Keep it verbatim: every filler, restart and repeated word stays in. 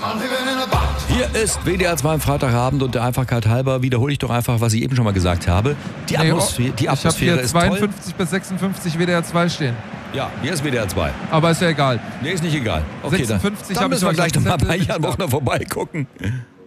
Hier ist W D R zwei am Freitagabend und der Einfachkeit halber wiederhole ich doch einfach, was ich eben schon mal gesagt habe. Die Nee, Atmosphäre, die ich habe Atmosphäre hier ist zweiundfünfzig bis sechsundfünfzig W D R zwei stehen. toll. Ja, hier ist W D R zwei. Aber ist ja egal. Nee, ist nicht egal. Okay, sechsundfünfzig dann, dann habe müssen ich wir gleich auf noch mal dem bei Zettel Jan stehen. Buchner vorbeigucken.